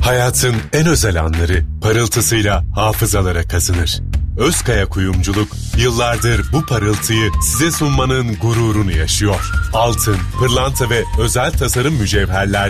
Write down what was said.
Hayatın en özel anları parıltısıyla hafızalara kazınır. Özkaya Kuyumculuk yıllardır bu parıltıyı size sunmanın gururunu yaşıyor. Altın, pırlanta ve özel tasarım mücevherler